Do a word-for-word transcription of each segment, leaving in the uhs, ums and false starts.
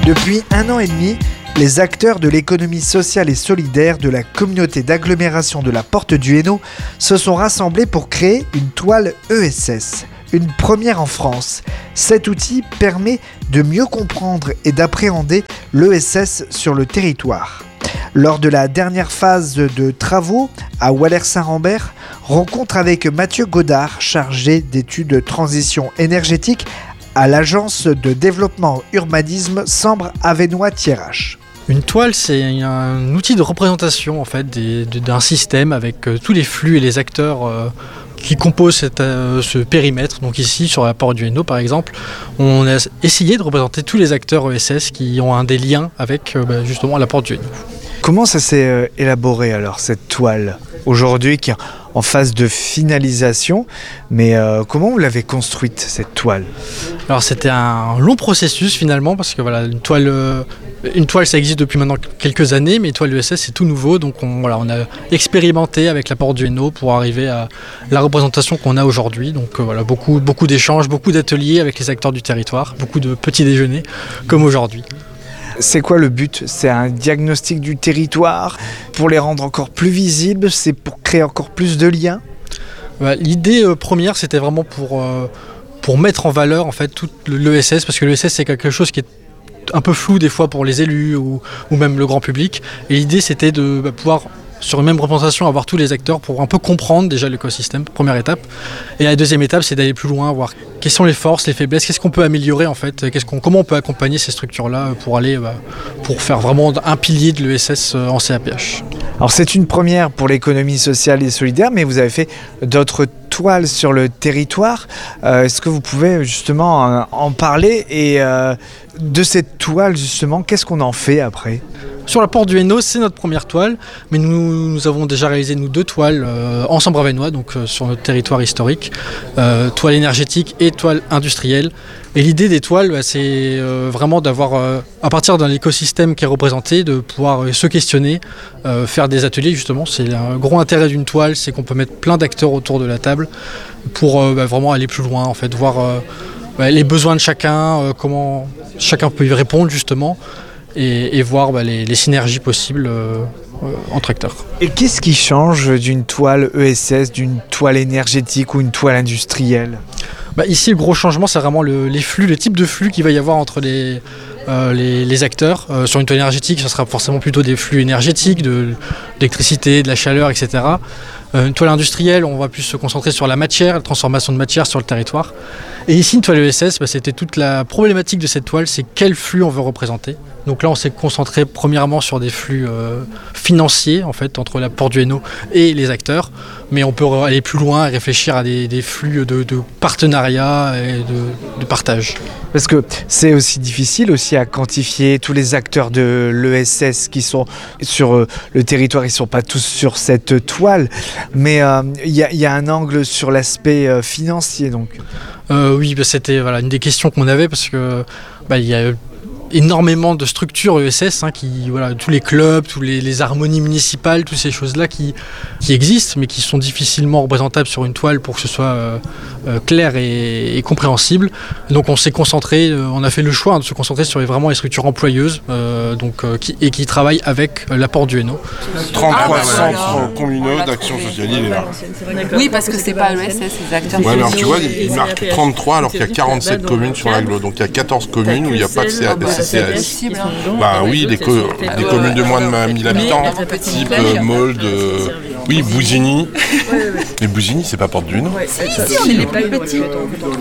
Depuis un an et demi, les acteurs de l'économie sociale et solidaire de la communauté d'agglomération de la Porte du Hainaut se sont rassemblés pour créer une toile E S S. Une première en France. Cet outil permet de mieux comprendre et d'appréhender l'E S S sur le territoire. Lors de la dernière phase de travaux à Walers-Saint-Rambert, rencontre avec Mathieu Godard, chargé d'études transition énergétique à l'agence de développement urbanisme Sambre-Avesnois-Thiérache. Une toile, c'est un outil de représentation en fait, des, d'un système avec euh, tous les flux et les acteurs euh, qui composent cette, euh, ce périmètre. Donc ici, sur la Porte du Hainaut par exemple, on a essayé de représenter tous les acteurs E S S qui ont un des liens avec euh, bah, justement la Porte du Hainaut. Comment ça s'est euh, élaboré alors, cette toile, aujourd'hui qui est en phase de finalisation, mais euh, comment vous l'avez construite, cette toile ? Alors c'était un long processus finalement, parce que voilà, une toile, euh, une toile ça existe depuis maintenant quelques années, mais une toile E S S c'est tout nouveau, donc on, voilà, on a expérimenté avec la Porte du Hainaut pour arriver à la représentation qu'on a aujourd'hui. Donc euh, voilà, beaucoup, beaucoup d'échanges, beaucoup d'ateliers avec les acteurs du territoire, beaucoup de petits déjeuners comme aujourd'hui. C'est quoi le but ? C'est un diagnostic du territoire pour les rendre encore plus visibles ? C'est pour créer encore plus de liens ? Bah, l'idée euh, première, c'était vraiment pour, euh, pour mettre en valeur en fait, tout l'E S S, parce que l'E S S, c'est quelque chose qui est un peu flou des fois pour les élus ou, ou même le grand public. Et l'idée, c'était de bah, pouvoir, sur une même représentation, avoir tous les acteurs pour un peu comprendre déjà l'écosystème, première étape. Et la deuxième étape, c'est d'aller plus loin, voir quelles sont les forces, les faiblesses, qu'est-ce qu'on peut améliorer en fait, qu'est-ce qu'on, comment on peut accompagner ces structures-là pour aller, bah, pour faire vraiment un pilier de l'E S S en C A P H. Alors c'est une première pour l'économie sociale et solidaire, mais vous avez fait d'autres toiles sur le territoire. Euh, est-ce que vous pouvez justement euh, en parler et euh, de cette toile justement, qu'est-ce qu'on en fait après ? Sur la Porte du Hainaut, c'est notre première toile, mais nous, nous avons déjà réalisé nous deux toiles euh, en Sambre-Avesnois, donc euh, sur notre territoire historique, euh, toile énergétique et toile industrielle. Et l'idée des toiles, bah, c'est euh, vraiment d'avoir, euh, à partir d'un écosystème qui est représenté, de pouvoir euh, se questionner, euh, faire des ateliers justement. C'est un gros intérêt d'une toile, c'est qu'on peut mettre plein d'acteurs autour de la table pour euh, bah, vraiment aller plus loin, en fait, voir euh, bah, les besoins de chacun, euh, comment chacun peut y répondre justement. Et, et voir bah, les, les synergies possibles euh, euh, entre acteurs. Et qu'est-ce qui change d'une toile E S S, d'une toile énergétique ou une toile industrielle ? Bah, ici, le gros changement, c'est vraiment le, les flux, le type de flux qu'il va y avoir entre les, euh, les, les acteurs. Euh, sur une toile énergétique, ce sera forcément plutôt des flux énergétiques, de, de l'électricité, de la chaleur, et cetera. Euh, une toile industrielle, on va plus se concentrer sur la matière, la transformation de matière sur le territoire. Et ici, une toile E S S, bah, c'était toute la problématique de cette toile, c'est quel flux on veut représenter. Donc là, on s'est concentré premièrement sur des flux euh, financiers, en fait, entre la Porte du Hainaut et les acteurs. Mais on peut aller plus loin et réfléchir à des, des flux de, de partenariat et de, de partage. Parce que c'est aussi difficile aussi à quantifier tous les acteurs de l'E S S qui sont sur euh, le territoire. Ils ne sont pas tous sur cette toile. Mais il euh, y, y a un angle sur l'aspect euh, financier, donc. Euh, oui, bah, c'était voilà, une des questions qu'on avait parce que bah, y a énormément de structures E S S, hein, qui, voilà, tous les clubs, tous les, les harmonies municipales, toutes ces choses-là qui, qui existent, mais qui sont difficilement représentables sur une toile pour que ce soit euh, euh, clair et, et compréhensible. Donc on s'est concentré, euh, on a fait le choix hein, de se concentrer sur les, vraiment les structures employeuses euh, donc, euh, qui, et qui travaillent avec euh, la Porte du Hainaut. trente-trois ah, centres communaux d'action sociale, il est là. Oui, parce que c'est pas l'E S S, les acteurs. Ouais, mais alors tu vois, il marque trente-trois alors qu'il y a quarante-sept communes sur l'agglo. Donc il y a quatorze communes où il n'y a pas de C A S. C A S. Bah oui, des, co- des communes de moins de mille habitants, type euh, Molde, euh, oui, Bousigny. Mais Bousigny, c'est pas Porte du Hainaut. Si, si, on est les plus petits. Combien ?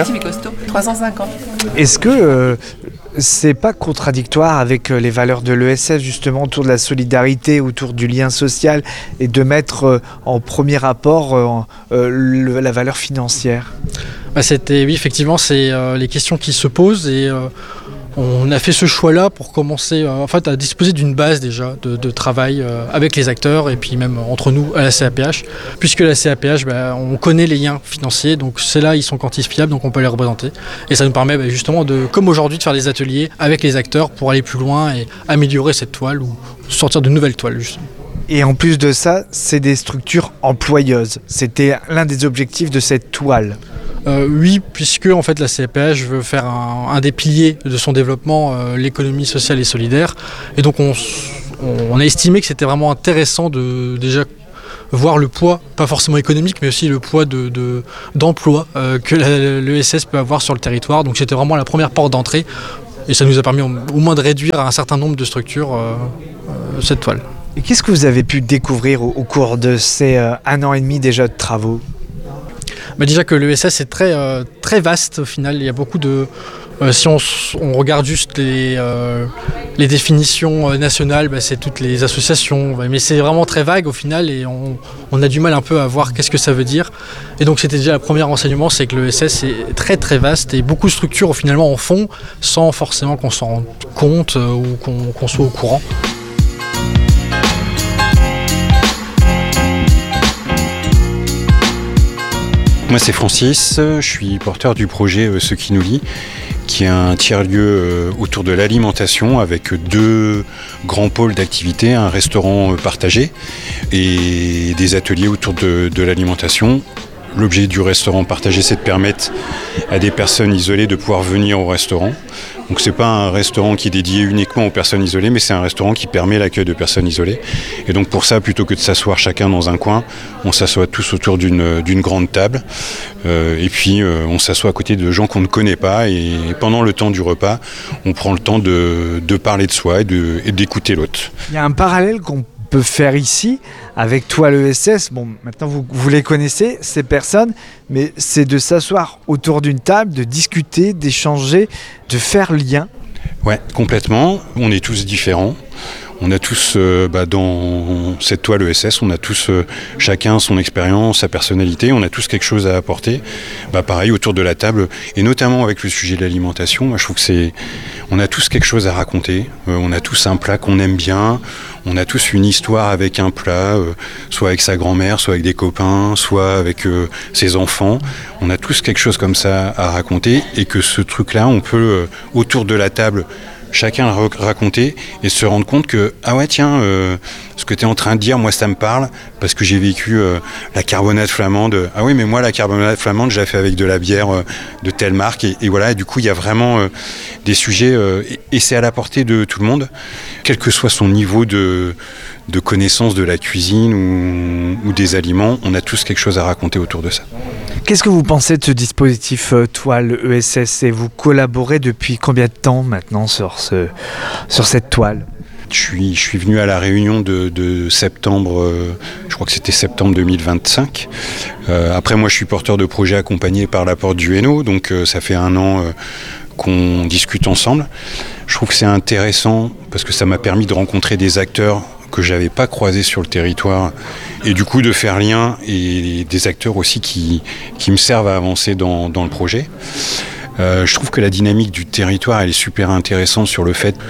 trois cent cinquante. Est-ce que euh, c'est pas contradictoire avec euh, les valeurs de l'E S S, justement, autour de la solidarité, autour du lien social, et de mettre euh, en premier rapport euh, euh, le, la valeur financière ? Bah, c'était, oui, effectivement, c'est euh, les questions qui se posent et euh, on a fait ce choix-là pour commencer euh, en fait, à disposer d'une base déjà de, de travail euh, avec les acteurs et puis même entre nous à la C A P H, puisque la C A P H, bah, on connaît les liens financiers, donc c'est là ils sont quantifiables, donc on peut les représenter. Et ça nous permet bah, justement, de, comme aujourd'hui, de faire des ateliers avec les acteurs pour aller plus loin et améliorer cette toile ou sortir de nouvelles toiles justement. Et en plus de ça, c'est des structures employeuses. C'était l'un des objectifs de cette toile. Euh, oui, puisque en fait la C P H veut faire un, un des piliers de son développement, euh, l'économie sociale et solidaire. Et donc on, on a estimé que c'était vraiment intéressant de déjà voir le poids, pas forcément économique, mais aussi le poids de, de, d'emploi euh, que l'E S S peut avoir sur le territoire. Donc c'était vraiment la première porte d'entrée. Et ça nous a permis au moins de réduire à un certain nombre de structures euh, euh, cette toile. Et qu'est-ce que vous avez pu découvrir au, au cours de ces euh, un an et demi déjà de travaux ? Bah déjà que l'E S S est très, euh, très vaste au final. Il y a beaucoup de... Euh, si on, on regarde juste les, euh, les définitions nationales, bah, c'est toutes les associations. Mais c'est vraiment très vague au final et on, on a du mal un peu à voir qu'est-ce que ça veut dire. Et donc c'était déjà le premier renseignement, c'est que l'E S S est très très vaste et beaucoup de structures finalement en font sans forcément qu'on s'en rende compte euh, ou qu'on, qu'on soit au courant. Moi c'est Francis, je suis porteur du projet euh, Ce qui nous lie, qui est un tiers-lieu euh, autour de l'alimentation avec deux grands pôles d'activité, un restaurant euh, partagé et des ateliers autour de, de l'alimentation. L'objet du restaurant partagé, c'est de permettre à des personnes isolées de pouvoir venir au restaurant. Donc c'est pas un restaurant qui est dédié uniquement aux personnes isolées, mais c'est un restaurant qui permet l'accueil de personnes isolées. Et donc pour ça, plutôt que de s'asseoir chacun dans un coin, on s'assoit tous autour d'une, d'une grande table. Euh, et puis euh, on s'assoit à côté de gens qu'on ne connaît pas. Et pendant le temps du repas, on prend le temps de, de parler de soi et, de, et d'écouter l'autre. Il y a un parallèle qu'on peut faire ici avec Toile E S S. Bon, maintenant vous, vous les connaissez, ces personnes, mais c'est de s'asseoir autour d'une table, de discuter, d'échanger, de faire lien. Ouais, complètement. On est tous différents. On a tous, euh, bah, dans cette toile E S S, on a tous euh, chacun son expérience, sa personnalité, on a tous quelque chose à apporter. Bah, pareil, autour de la table, et notamment avec le sujet de l'alimentation, moi, je trouve que c'est, on a tous quelque chose à raconter. Euh, on a tous un plat qu'on aime bien, on a tous une histoire avec un plat, euh, soit avec sa grand-mère, soit avec des copains, soit avec euh, ses enfants. On a tous quelque chose comme ça à raconter, et que ce truc-là, on peut, euh, autour de la table, chacun raconter et se rendre compte que ah ouais tiens euh, ce que tu es en train de dire, moi ça me parle parce que j'ai vécu euh, la carbonate flamande. Ah oui mais moi la carbonate flamande je la fais avec de la bière euh, de telle marque et, et voilà et du coup il y a vraiment euh, des sujets euh, et, et c'est à la portée de tout le monde quel que soit son niveau de, de connaissance de la cuisine ou, ou des aliments, on a tous quelque chose à raconter autour de ça. Qu'est-ce que vous pensez de ce dispositif euh, Toile E S S et vous collaborez depuis combien de temps maintenant sur, ce, sur cette toile ? Je suis, je suis venu à la réunion de, de septembre, euh, je crois que c'était septembre deux mille vingt-cinq. Euh, après moi je suis porteur de projet accompagné par la Porte du Hainaut, donc euh, ça fait un an euh, qu'on discute ensemble. Je trouve que c'est intéressant parce que ça m'a permis de rencontrer des acteurs que j'avais pas croisés sur le territoire et du coup de faire lien et des acteurs aussi qui, qui me servent à avancer dans, dans le projet. Euh, je trouve que la dynamique du territoire elle est super intéressante sur le fait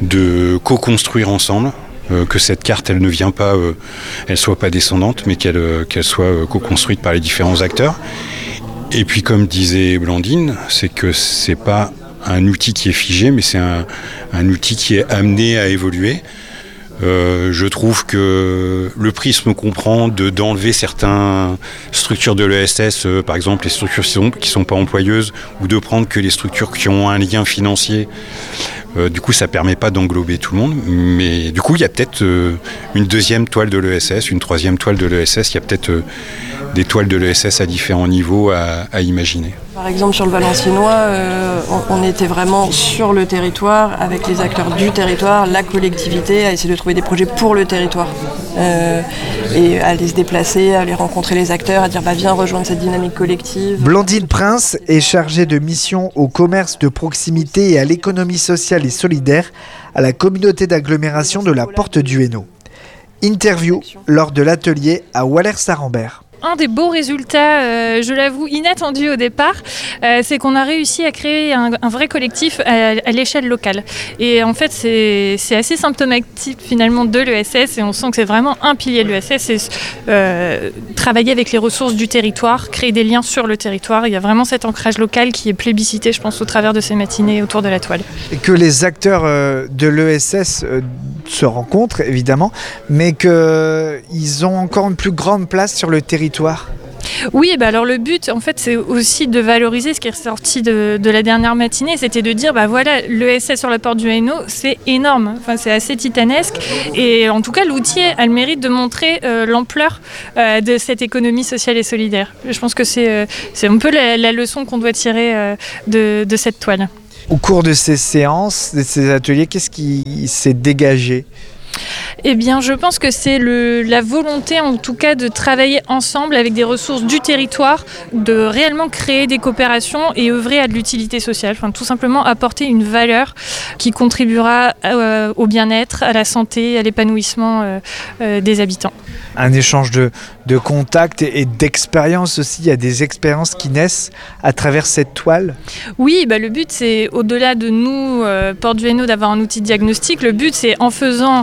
de co-construire ensemble, euh, que cette carte elle ne vient pas, euh, elle soit pas descendante mais qu'elle, euh, qu'elle soit euh, co-construite par les différents acteurs. Et puis comme disait Blandine, c'est que c'est pas un outil qui est figé mais c'est un, un outil qui est amené à évoluer. Euh, je trouve que le prisme comprend de, d'enlever certaines structures de l'E S S, euh, par exemple les structures qui sont, qui sont pas employeuses, ou de prendre que les structures qui ont un lien financier. Euh, du coup, ça permet pas d'englober tout le monde, mais du coup, il y a peut-être euh, une deuxième toile de l'E S S, une troisième toile de l'E S S. Il y a peut-être euh, des toiles de l'E S S à différents niveaux à, à imaginer. Par exemple, sur le Valenciennois, euh, on, on était vraiment sur le territoire, avec les acteurs du territoire, la collectivité, à essayer de trouver des projets pour le territoire. Euh, et à aller se déplacer, à aller rencontrer les acteurs, à dire bah, viens rejoindre cette dynamique collective. Blandine Prince est chargée de mission au commerce de proximité et à l'économie sociale et solidaire à la communauté d'agglomération de la Porte du Hainaut. Interview lors de l'atelier à Wallers-Sarrambert. Un des beaux résultats, euh, je l'avoue, inattendus au départ, euh, c'est qu'on a réussi à créer un, un vrai collectif à, à l'échelle locale. Et en fait, c'est, c'est assez symptomatique finalement de l'E S S et on sent que c'est vraiment un pilier de l'E S S. C'est euh, travailler avec les ressources du territoire, créer des liens sur le territoire. Il y a vraiment cet ancrage local qui est plébiscité, je pense, au travers de ces matinées autour de la toile. Et que les acteurs euh, de l'E S S euh, se rencontrent, évidemment, mais qu'ils ont encore une plus grande place sur le territoire. Oui, bah alors le but, en fait, c'est aussi de valoriser ce qui est ressorti de, de la dernière matinée, c'était de dire, bah voilà, l'E S S sur la porte du Hainaut, c'est énorme, enfin, c'est assez titanesque, et en tout cas, l'outil a le mérite de montrer euh, l'ampleur euh, de cette économie sociale et solidaire. Je pense que c'est, euh, c'est un peu la, la leçon qu'on doit tirer euh, de, de cette toile. Au cours de ces séances, de ces ateliers, qu'est-ce qui s'est dégagé ? Eh bien, je pense que c'est le, la volonté, en tout cas, de travailler ensemble avec des ressources du territoire, de réellement créer des coopérations et œuvrer à de l'utilité sociale. Enfin, tout simplement apporter une valeur qui contribuera euh, au bien-être, à la santé, à l'épanouissement euh, euh, des habitants. Un échange de, de contacts et, et d'expériences aussi. Il y a des expériences qui naissent à travers cette toile. Oui, bah, le but, c'est, au-delà de nous, euh, Porte du Hainaut, d'avoir un outil de diagnostic, le but, c'est en faisant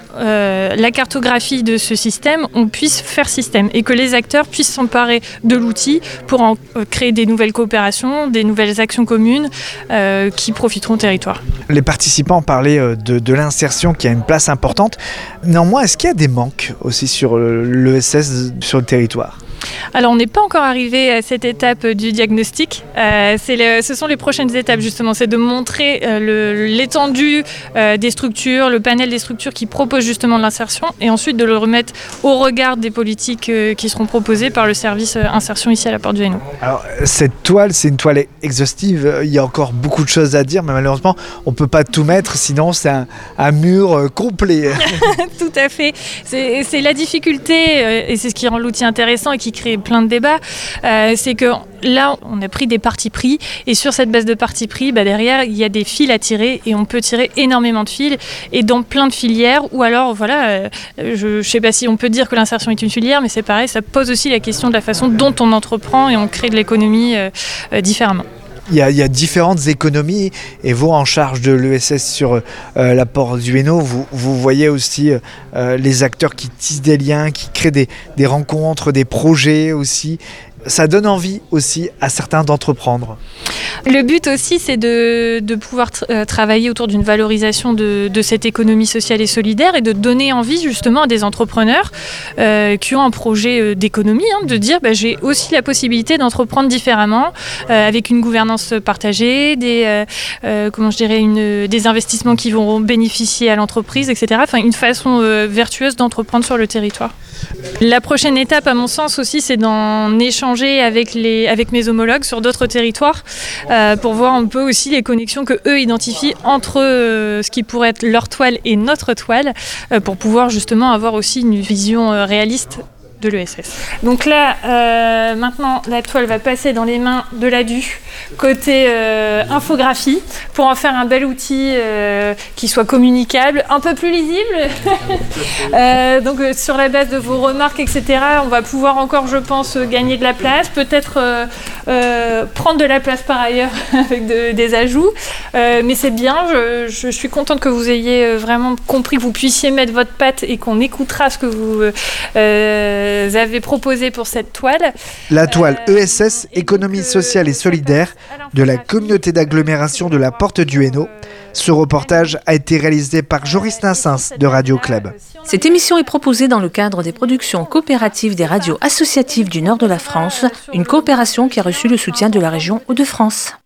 Euh, la cartographie de ce système, on puisse faire système et que les acteurs puissent s'emparer de l'outil pour en euh, créer des nouvelles coopérations, des nouvelles actions communes euh, qui profiteront au territoire. Les participants parlaient de, de l'insertion qui a une place importante. Néanmoins, est-ce qu'il y a des manques aussi sur l'E S S sur le territoire ? Alors, on n'est pas encore arrivé à cette étape du diagnostic. Euh, c'est le, ce sont les prochaines étapes, justement. C'est de montrer euh, le, l'étendue euh, des structures, le panel des structures qui proposent justement de l'insertion, et ensuite de le remettre au regard des politiques euh, qui seront proposées par le service euh, insertion ici à la Porte du Hainaut. Alors, cette toile, c'est une toile exhaustive. Il y a encore beaucoup de choses à dire, mais malheureusement, on ne peut pas tout mettre, sinon c'est un, un mur euh, complet. Tout à fait. C'est, c'est la difficulté, euh, et c'est ce qui rend l'outil intéressant et qui crée plein de débats, euh, c'est que là, on a pris des partis pris, et sur cette base de partis pris, bah, derrière, il y a des fils à tirer, et on peut tirer énormément de fils, et dans plein de filières, ou alors, voilà, euh, je ne sais pas si on peut dire que l'insertion est une filière, mais c'est pareil, ça pose aussi la question de la façon dont on entreprend, et on crée de l'économie euh, euh, différemment. Il y, a, il y a différentes économies, et vous, en charge de l'E S S sur euh, la Porte du Hainaut, vous, vous voyez aussi euh, les acteurs qui tissent des liens, qui créent des, des rencontres, des projets aussi. Ça donne envie aussi à certains d'entreprendre. Le but aussi, c'est de, de pouvoir tra- euh, travailler autour d'une valorisation de, de cette économie sociale et solidaire, et de donner envie justement à des entrepreneurs euh, qui ont un projet euh, d'économie, hein, de dire bah, j'ai aussi la possibilité d'entreprendre différemment, euh, avec une gouvernance partagée, des, euh, euh, comment je dirais, une, des investissements qui vont bénéficier à l'entreprise, et cetera. Enfin, une façon euh, vertueuse d'entreprendre sur le territoire. La prochaine étape, à mon sens aussi, c'est d'en échanger avec, les, avec mes homologues sur d'autres territoires, euh, pour voir un peu aussi les connexions que eux identifient entre euh, ce qui pourrait être leur toile et notre toile, euh, pour pouvoir justement avoir aussi une vision euh, réaliste de l'E S S. Donc là, euh, maintenant, la toile va passer dans les mains de l'A D U, côté euh, infographie, pour en faire un bel outil euh, qui soit communicable, un peu plus lisible. euh, donc euh, sur la base de vos remarques, et cetera, on va pouvoir encore, je pense, gagner de la place, peut-être euh, euh, prendre de la place par ailleurs avec de, des ajouts. Euh, mais c'est bien, je, je suis contente que vous ayez vraiment compris, que vous puissiez mettre votre patte et qu'on écoutera ce que vous euh, Vous avez proposé pour cette toile. La toile E S S, économie sociale et solidaire, de la communauté d'agglomération de la Porte du Hainaut. Ce reportage a été réalisé par Joris Nassens de Radio Club. Cette émission est proposée dans le cadre des productions coopératives des radios associatives du nord de la France, une coopération qui a reçu le soutien de la région Hauts-de-France.